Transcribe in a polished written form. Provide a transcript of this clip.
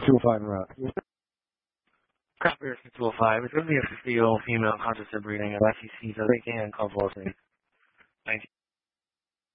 205 en route. Copy 205. It's going to be a 50-year-old female contraceptive breeding of ICCs, I think, and convulsing. 19.